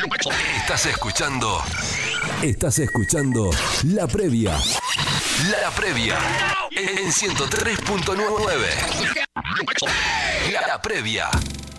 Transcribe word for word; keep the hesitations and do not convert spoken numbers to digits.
Estás escuchando. Estás escuchando La Previa. La Previa. En ciento tres punto nueve. La Previa.